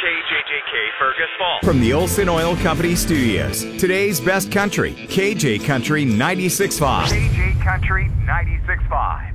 KJJK Fergus Falls. From the Olson Oil Company Studios, today's best country, KJ Country 96.5. KJ Country 96.5.